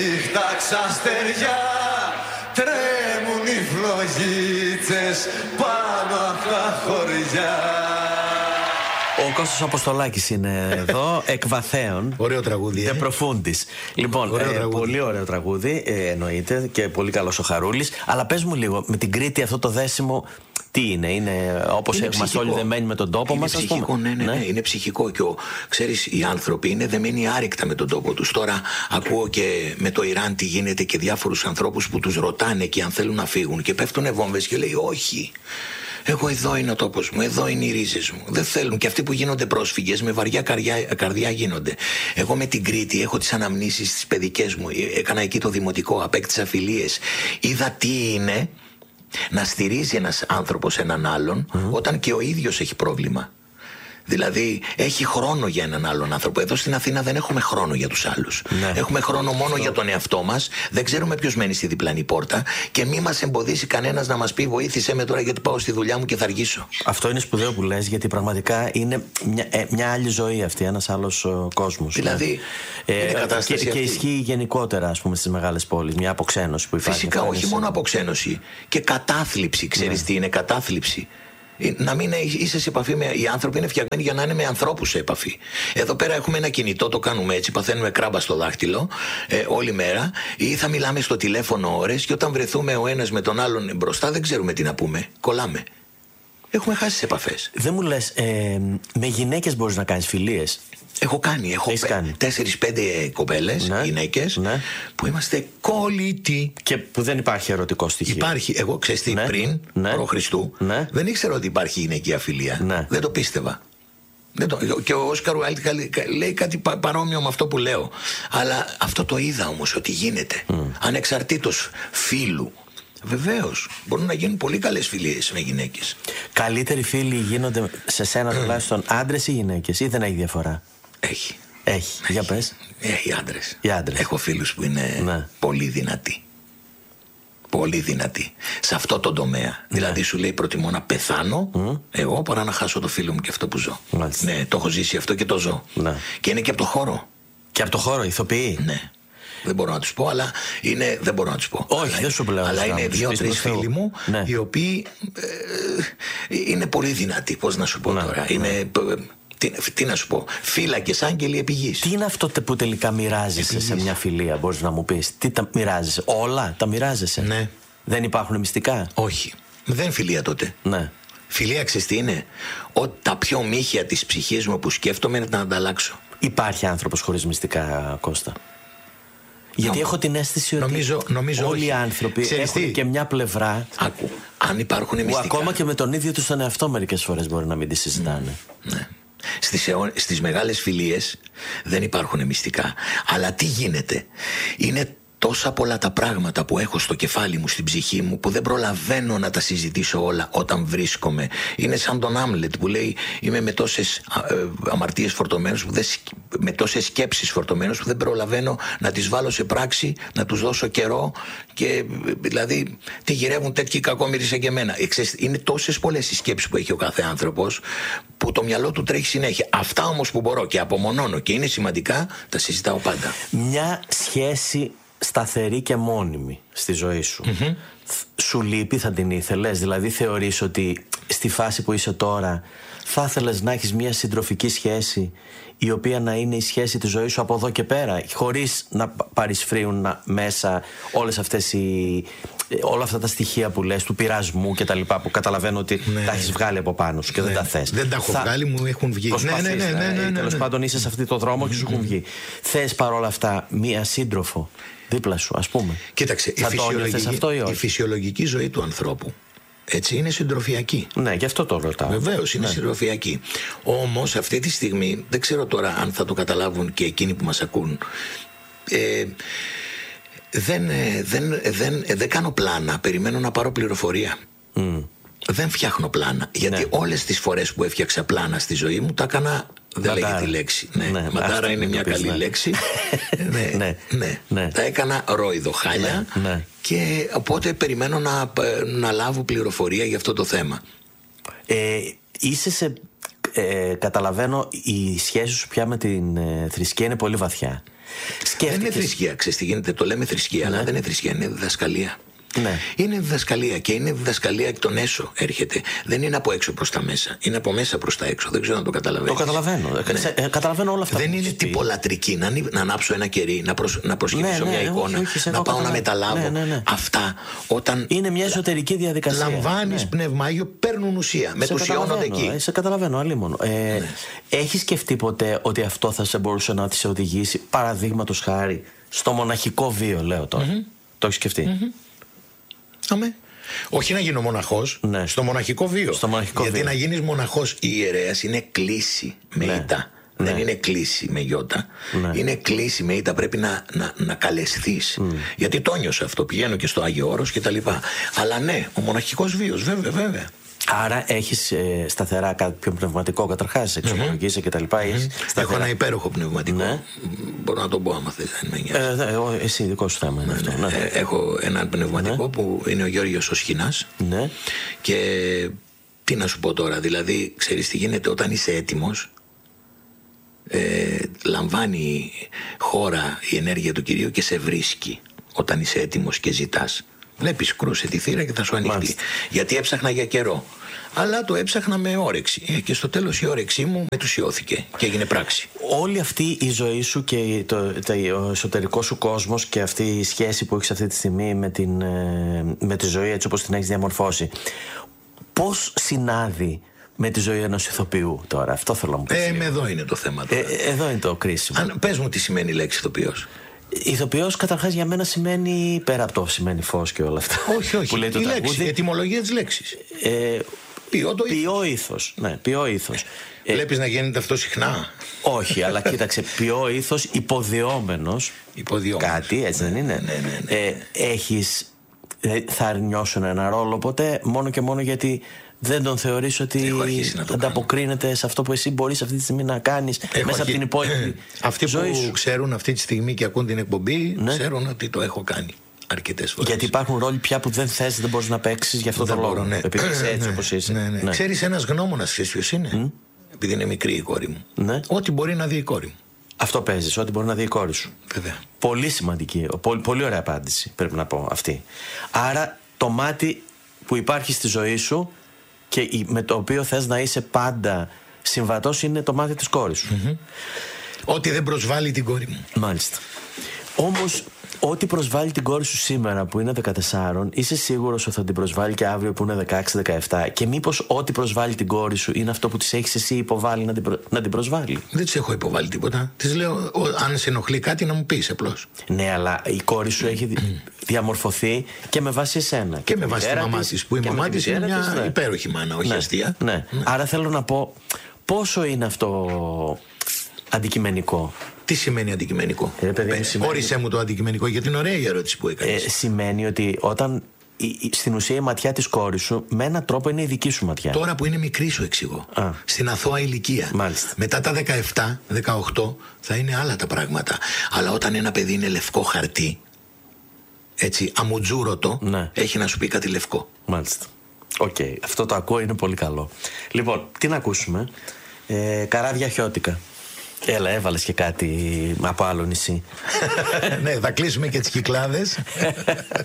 Τα ξαστεριά τρέμουν οι φλογίτσες πάνω απ' τα χωριά. Ο Κώστας Αποστολάκης είναι εδώ, εκ βαθέων. Ωραίο τραγούδι. De profundis. Λοιπόν, πολύ ωραίο τραγούδι, εννοείται, και πολύ καλός ο Χαρούλης. Αλλά πες μου λίγο, με την Κρήτη αυτό το δέσιμο, τι είναι όπως είμαστε όλοι δεμένοι με τον τόπο μας, ας πούμε. Ναι, είναι ψυχικό. Και ξέρεις, οι άνθρωποι είναι δεμένοι άρρηκτα με τον τόπο τους. Τώρα ακούω και με το Ιράν τι γίνεται και διάφορους ανθρώπους που τους ρωτάνε και αν θέλουν να φύγουν και πέφτουνε βόμβες και λέει όχι. Εγώ εδώ είναι ο τόπος μου, εδώ είναι οι ρίζες μου. Δεν θέλουν. Και αυτοί που γίνονται πρόσφυγες με βαριά καρδιά γίνονται. Εγώ με την Κρήτη έχω τις αναμνήσεις τις παιδικές μου. Έκανα εκεί το δημοτικό, απέκτησα φιλίες. Είδα τι είναι να στηρίζει ένας άνθρωπος έναν άλλον όταν και ο ίδιος έχει πρόβλημα. Δηλαδή έχει χρόνο για έναν άλλον άνθρωπο. Εδώ στην Αθήνα δεν έχουμε χρόνο για τους άλλους. Έχουμε χρόνο μόνο για τον εαυτό μας. Δεν ξέρουμε ποιος μένει στη διπλανή πόρτα. Και μη μας εμποδίσει κανένας να μας πει βοήθησέ με τώρα γιατί πάω στη δουλειά μου και θα αργήσω. Αυτό είναι σπουδαίο που λες, γιατί πραγματικά είναι μια άλλη ζωή αυτή, ένας άλλος κόσμος. Δηλαδή και ισχύει γενικότερα, ας πούμε, στις μεγάλες πόλεις. Μια αποξένωση που υπάρχει. Φυσικά, όχι μόνο αποξένωση. Και κατάθλιψη. Ξέρεις τι είναι κατάθλιψη? Να μην είσαι σε επαφή με. Οι άνθρωποι είναι φτιαγμένοι για να είναι με ανθρώπους σε επαφή. Εδώ πέρα έχουμε ένα κινητό, το κάνουμε έτσι, παθαίνουμε κράμπα στο δάχτυλο όλη μέρα, ή θα μιλάμε στο τηλέφωνο ώρες και όταν βρεθούμε ο ένας με τον άλλον μπροστά δεν ξέρουμε τι να πούμε. Κολλάμε. Έχουμε χάσει τις επαφές. Δεν μου λες, με γυναίκες μπορείς να κάνεις φιλίες? Έχω κάνει. Έχω 4-5 κοπέλες, γυναίκες, που είμαστε κολλητοί. Και που δεν υπάρχει ερωτικό στοιχείο. Υπάρχει. Εγώ ξέρεις τι, πριν π.Χ. δεν ήξερα ότι υπάρχει γυναικεία φιλία. Δεν το πίστευα. Και ο Όσκαρ Ουάιλντ λέει κάτι παρόμοιο με αυτό που λέω. Αλλά αυτό το είδα όμως ότι γίνεται. Ανεξαρτήτως φίλου. Βεβαίως, μπορούν να γίνουν πολύ καλές φιλίες με γυναίκες. Καλύτεροι φίλοι γίνονται σε σένα τουλάχιστον άντρες ή γυναίκες, ή δεν έχει διαφορά? Έχει. Για πες. Οι άντρες. Έχω φίλους που είναι πολύ δυνατοί. Πολύ δυνατοί. Σε αυτό το τομέα. Δηλαδή σου λέει προτιμώ να πεθάνω εγώ παρά να χάσω το φίλο μου και αυτό που ζω. Ναι, το έχω ζήσει αυτό και το ζω. Και είναι και από το χώρο. Και από το χώρο, ηθοποιοί. Ναι. Δεν μπορώ να τους πω, αλλά είναι. Δεν μπορώ να τους πω. Όχι, δεν σου πλέον. Αλλά είναι 2-3 φίλοι μου οι οποίοι είναι πολύ δυνατοί. Πώς να σου πω τώρα. Είναι. Τι να σου πω, φύλακες, άγγελοι επί γης. Τι είναι αυτό που τελικά μοιράζεσαι σε μια φιλία, μπορείς να μου πεις? Τι τα μοιράζεσαι? Όλα τα μοιράζεσαι? Ναι. Δεν υπάρχουν μυστικά? Όχι. Δεν φιλία τότε. Ναι. Φιλία, ξέρεις τι είναι? Τα πιο μύχια της ψυχής μου που σκέφτομαι είναι να ανταλλάξω. Υπάρχει άνθρωπος χωρίς μυστικά, Κώστα? Γιατί έχω την αίσθηση ότι νομίζω όλοι οι άνθρωποι έχουν και μια πλευρά. Άκου, αν υπάρχουν μυστικά. Που ακόμα και με τον ίδιο τους τον εαυτό μερικές φορές μπορεί να μην τη συζητάνε. Ναι. Στις μεγάλες φιλίες δεν υπάρχουν μυστικά. Αλλά τι γίνεται? Είναι τόσα πολλά τα πράγματα που έχω στο κεφάλι μου, στην ψυχή μου, που δεν προλαβαίνω να τα συζητήσω όλα όταν βρίσκομαι. Είναι σαν τον Άμλετ που λέει είμαι με τόσες αμαρτίες φορτωμένος, με τόσες σκέψεις φορτωμένος που δεν προλαβαίνω να τις βάλω σε πράξη, να τους δώσω καιρό. Και δηλαδή τι γυρεύουν τέτοιοι κακόμοιροι σαν και εμένα. Είναι τόσες πολλές οι σκέψεις που έχει ο κάθε άνθρωπος που το μυαλό του τρέχει συνέχεια. Αυτά όμως που μπορώ και απομονώνω και είναι σημαντικά, τα συζητάω πάντα. Μια σχέση σταθερή και μόνιμη στη ζωή σου. Σου λείπει, θα την ήθελες? Δηλαδή θεωρείς ότι στη φάση που είσαι τώρα θα ήθελες να έχεις μια συντροφική σχέση η οποία να είναι η σχέση της ζωής σου από εδώ και πέρα, χωρίς να παρισφρίουν μέσα όλες αυτές όλα αυτά τα στοιχεία που λες, του πειρασμού και τα λοιπά, που καταλαβαίνω ότι τα έχεις βγάλει από πάνω σου και δεν τα θες? Δεν τα έχω βγάλει, μου έχουν βγει. Τέλος πάντων είσαι σε αυτό το δρόμο και σου έχουν βγει. Θες παρόλα αυτά μία σύντροφο δίπλα σου, ας πούμε? Κοίταξε, η φυσιολογική ζωή του ανθρώπου έτσι είναι συντροφιακή. Ναι, γι' αυτό το ρωτάω. Βεβαίως είναι συντροφιακή. Όμως αυτή τη στιγμή δεν ξέρω τώρα αν θα το καταλάβουν και εκείνοι που μας ακούν. Δεν κάνω πλάνα, περιμένω να πάρω πληροφορία. Δεν φτιάχνω πλάνα. Γιατί όλες τις φορές που έφτιαξα πλάνα στη ζωή μου τα έκανα. Δεν λέγεται η λέξη. Μαντάρα είναι μια καλή λέξη. Τα έκανα ρόιδο, χάλια. Και οπότε περιμένω να λάβω πληροφορία για αυτό το θέμα. Καταλαβαίνω, η σχέση σου πια με την θρησκεία είναι πολύ βαθιά. Δεν είναι θρησκεία, ξέρεις τι γίνεται, το λέμε θρησκεία, αλλά δεν είναι θρησκεία, είναι διδασκαλία. Ναι. Είναι διδασκαλία και είναι διδασκαλία εκ των έσω έρχεται. Δεν είναι από έξω προς τα μέσα. Είναι από μέσα προς τα έξω. Δεν ξέρω αν το καταλαβαίνεις. Το καταλαβαίνω. Καταλαβαίνω όλα αυτά. Δεν είναι τυπολατρική. Να ανάψω ένα κερί, να προσχεδίσω μια εικόνα, να πάω να μεταλάβω. Αυτά όταν. Είναι μια εσωτερική διαδικασία. Λαμβάνεις πνεύμα Άγιο, παίρνουν ουσία. Μετουσιώνονται εκεί. Σε καταλαβαίνω, αλίμονο. Έχεις σκεφτεί ποτέ ότι αυτό θα σε μπορούσε να σε οδηγήσει, παραδείγματος χάρη, στο μοναχικό βίο, λέω τώρα? Το έχεις σκεφτεί? Αμέ. Όχι να γίνω μοναχός, στο μοναχικό βίο. Γιατί να γίνεις μοναχός ή ιερέας είναι κλίση με ητά. Δεν είναι κλίση με γιώτα. Είναι κλίση με ήττα. Πρέπει να καλεσθείς. Γιατί το νιώσα αυτό. Πηγαίνω και στο Άγιο Όρος και τα λοιπά. Αλλά ναι, ο μοναχικός βίος, βέβαια. Άρα έχεις σταθερά κάτι πιο πνευματικό, καταρχάς, εξομολογείσαι και τα λοιπά. Έχω ένα υπέροχο πνευματικό. Μπορώ να το πω άμα θες, δεν με νοιάζει. Εσύ, δικό σου θέμα είναι αυτό. Έχω ένα πνευματικό που είναι ο Γιώργος ο Σχοινάς. Και τι να σου πω τώρα, δηλαδή, ξέρεις τι γίνεται όταν είσαι έτοιμος. Λαμβάνει χώρα η ενέργεια του Κυρίου και σε βρίσκει όταν είσαι έτοιμος και ζητάς. Βλέπεις, κρούσε τη θύρα και θα σου ανοιχτεί. Γιατί έψαχνα για καιρό. Αλλά το έψαχνα με όρεξη. Και στο τέλος η όρεξή μου μετουσιώθηκε και έγινε πράξη. Όλη αυτή η ζωή σου και ο εσωτερικός σου κόσμος και αυτή η σχέση που έχεις αυτή τη στιγμή με τη ζωή έτσι όπως την έχεις διαμορφώσει, πώς συνάδει με τη ζωή ενός ηθοποιού τώρα? Αυτό θέλω να μου πεις. Εδώ είναι το θέμα τώρα. Εδώ είναι το κρίσιμο. Πες μου τι σημαίνει η λέξη ηθοποιός. Ηθοποιός καταρχάς για μένα σημαίνει, πέρα από το σημαίνει φως και όλα αυτά. Όχι. Που λέει η λέξη, η ετυμολογία της λέξης. Ποιό ήθος. Ναι, ποιό ήθος. Βλέπεις να γίνεται αυτό συχνά? Όχι, αλλά κοίταξε, ποιό ήθος υποδειόμενος. Κάτι, έτσι δεν είναι? Ναι. Έχεις, θα αρνιώσουν ένα ρόλο ποτέ μόνο και μόνο γιατί δεν τον θεωρείς ότι ανταποκρίνεται σε αυτό που εσύ μπορείς αυτή τη στιγμή να κάνεις μέσα από την υπόλοιπη αυτοί ζωή σου? Που ξέρουν αυτή τη στιγμή και ακούν την εκπομπή, ξέρουν ότι το έχω κάνει αρκετές φορές. Γιατί υπάρχουν ρόλοι πια που δεν θες, δεν μπορείς να παίξεις, γι' αυτό το λόγο. Επειδή είσαι έτσι όπως είσαι. Ξέρεις, ένας γνώμονας, ξέρεις ποιος είναι? Επειδή είναι μικρή η κόρη μου. Ό,τι μπορεί να δει η κόρη μου. Αυτό παίζεις, ό,τι μπορεί να δει η κόρη σου. Βέβαια. Πολύ σημαντική, πολύ ωραία απάντηση, πρέπει να πω αυτή. Άρα το μάτι που υπάρχει στη ζωή σου και με το οποίο θες να είσαι πάντα συμβατός είναι το μάτι της κόρης σου. Ό,τι δεν προσβάλλει την κόρη μου. Μάλιστα. Όμως ό,τι προσβάλλει την κόρη σου σήμερα που είναι 14, είσαι σίγουρος ότι θα την προσβάλλει και αύριο που είναι 16-17? Και μήπως ό,τι προσβάλλει την κόρη σου είναι αυτό που της έχεις εσύ υποβάλει να την προσβάλλει? Δεν της έχω υποβάλει τίποτα. Της λέω, αν σε ενοχλεί κάτι να μου πεις απλώς. Ναι, αλλά η κόρη σου έχει διαμορφωθεί και με βάση εσένα. Και με βάση τη μαμά της, που η μαμά της είναι μια υπέροχη μάνα, όχι αστεία. Ναι. Άρα θέλω να πω, πόσο είναι αυτό αντικειμενικό? Τι σημαίνει αντικειμενικό? Όρισέ μου το αντικειμενικό, γιατί είναι ωραία η ερώτηση που έκανες. Σημαίνει ότι όταν στην ουσία η ματιά της κόρης σου με έναν τρόπο είναι η δική σου ματιά. Τώρα που είναι μικρή σου εξηγώ. Στην αθώα ηλικία. Μάλιστα. Μετά τα 17-18 θα είναι άλλα τα πράγματα. Αλλά όταν ένα παιδί είναι λευκό χαρτί, έτσι αμουτζούρωτο, έχει να σου πει κάτι λευκό. Μάλιστα. Οκ. Αυτό το ακούω, είναι πολύ καλό. Λοιπόν, τι να ακούσουμε? Καράβια χιώτικα. Έλα, έβαλες και κάτι από άλλο νησί. Ναι, θα κλείσουμε και τις Κυκλάδες.